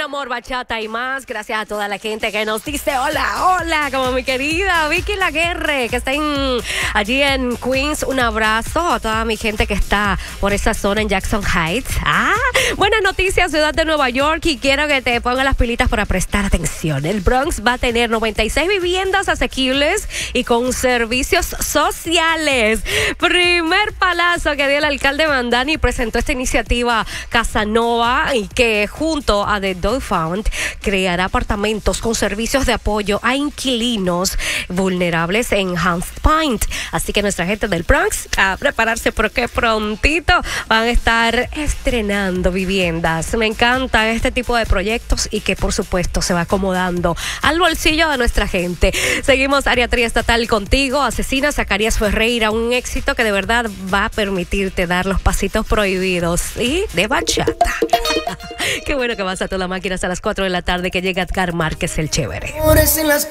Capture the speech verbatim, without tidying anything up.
Un amor, bachata y más. Gracias a toda la gente que nos dice hola, hola, como mi querida Vicky Laguerre, que está en, allí en Queens. Un abrazo a toda mi gente que está por esa zona en Jackson Heights. Ah, buenas noticias, ciudad de Nueva York, y quiero que te pongan las pilitas para prestar atención. El Bronx va a tener noventa y seis viviendas asequibles y con servicios sociales. Primer palazo que dio el alcalde Mandani presentó esta iniciativa Casanova, y que junto a The Dog Fund creará apartamentos con servicios de apoyo a inquilinos vulnerables en Hunts Point. Así que nuestra gente del Bronx a prepararse porque prontito van a estar estrenando viviendas. Me encantan este tipo de proyectos y que por supuesto se va acomodando al bolsillo de nuestra gente. Seguimos Área tres Estatal contigo. Asesina Zacarías Ferreira, un éxito que de verdad va a permitirte dar los pasitos prohibidos y de bachata. Qué bueno que vas a toda la máquina hasta las cuatro de la tarde, que llega Edgar Márquez el chévere.